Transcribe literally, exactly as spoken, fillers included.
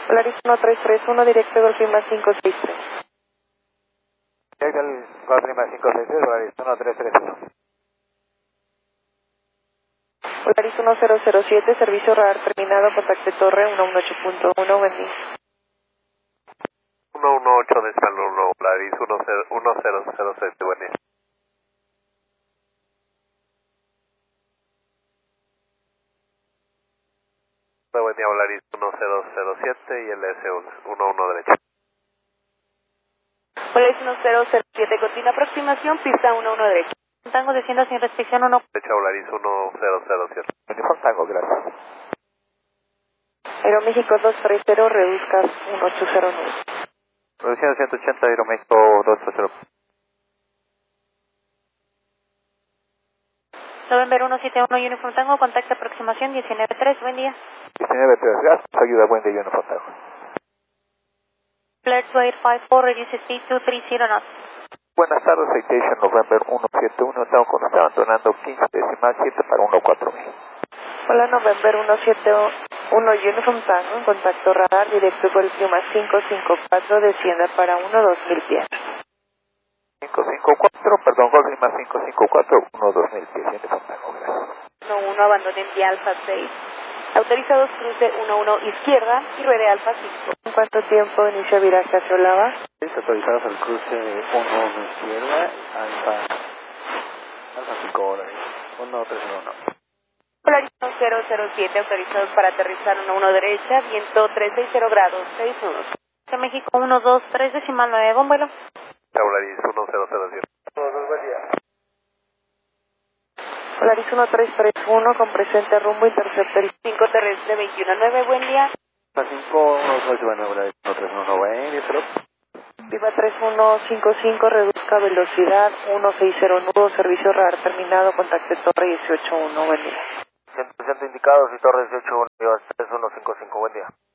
Polaris uno tres tres uno, directo Golf Lima cinco seis tres. Directo el Golf Lima cinco seis tres, Polaris uno tres tres uno. Polaris uno cero cero siete, servicio radar terminado, contacte torre uno uno ocho punto uno, buen día. uno uno ocho de San uno, Polaris uno cero cero siete, buen día. Buen día, Polaris uno cero cero siete y el S uno uno derecho. Polaris uno cero cero siete, continua aproximación, pista uno uno derecho. Tango descienda sin restricción uno. Derecha, Polaris uno cero cero siete. Uniform Tango, gracias. Aeroméxico dos tres cero, reduzca uno ocho cero nueve. Reduciendo ciento ochenta, Aeroméxico dos tres cero. November uno siete uno, Uniform Tango, contacto aproximación diecinueve tres, buen día. diecinueve tres, gracias. Ayuda, buen día, Uniform Tango. Flight two eight five four, reduce speed two three zero knots. Buenas tardes, Citation November uno siete uno, tengo con usted abandonando quince decimal siete para uno cuatro mil. Hola, November uno siete uno, Uniform Tango, contacto radar, directo Golf Lima cinco cinco cuatro, descienda para uno dos mil pies. cinco cinco cuatro, perdón, Golf Lima cinco cinco cuatro, uno dos mil pies, Uniform Tango, gracias. uno uno, abandone en vía Alfa seis. Autorizados cruce uno uno izquierda y ruede Alfa cinco. ¿En cuánto tiempo inicia viraje hacia Olava? Autorizados al cruce uno uno izquierda, Alfa, Alfa cinco horas, uno tres uno. Polaris cero cero siete, autorizados para aterrizar uno uno derecha, viento trescientos sesenta grados, seis nudos. México uno dos tres decimal nueve, buen vuelo. Polaris uno cero cero siete. Buen día. Polaris uno tres tres uno, con presente rumbo, interceptor cinco terrestre veintiuno nueve, buen día. cinco uno dos nueve, Polaris uno tres uno, buen día, pero... Viva tres uno cinco cinco, reduzca velocidad uno seis cero nudo, servicio radar terminado, contacte torre dieciocho uno, buen día. ciento indicado, y torre dieciocho uno, tres uno cinco cinco, buen día.